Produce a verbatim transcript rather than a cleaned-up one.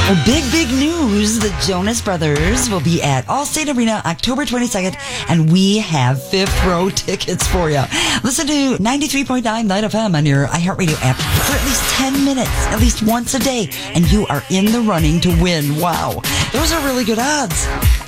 Well, big, big news. The Jonas Brothers will be at Allstate Arena October twenty-second, and we have fifth row tickets for you. Listen to ninety-three point nine Night F M on your iHeartRadio app for at least ten minutes, at least once a day, and you are in the running to win. Wow. Those are really good odds.